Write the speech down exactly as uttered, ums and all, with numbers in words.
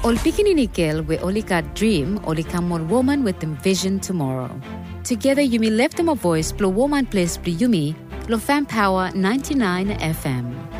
Ol pikininikil we olika dream olika mon woman with them vision tomorrow. Together Yumi left them a voice blow woman place bli Yumi lo fan power ninety-nine F M.